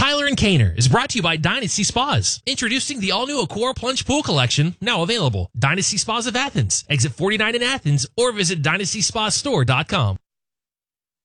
Tyler and Kaner is brought to you by Dynasty Spas. Introducing the all-new Accor Plunge Pool Collection, now available. Dynasty Spas of Athens. Exit 49 in Athens, or visit DynastySpaStore.com.